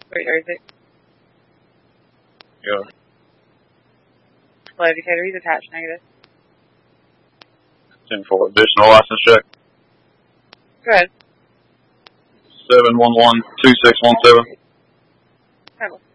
Wait, or is it? Yeah. Flow indicator, he's attached negative. 10-4, additional license check. Go ahead. 711-2617. Have